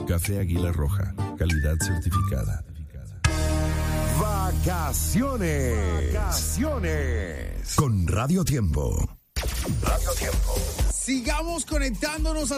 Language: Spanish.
Café Águila Roja, calidad certificada. Vacaciones con Radio Tiempo. Sigamos conectándonos a